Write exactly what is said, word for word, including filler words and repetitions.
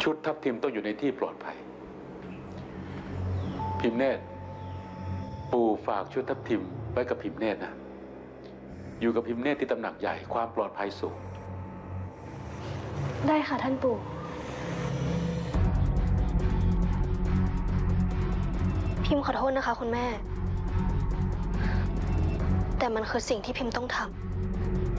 ชุดทัพทิมต้องอยู่ในที่ปลอดภัยพิมเนตรปู่ฝากชุดทัพทิมไว้กับพิมเนตรนะอยู่กับพิมเนตรที่ตำหนักใหญ่ความปลอดภัยสูงได้ค่ะท่านปู่พิมขอโทษนะคะคุณแม่แต่มันคือสิ่งที่พิมต้องทำ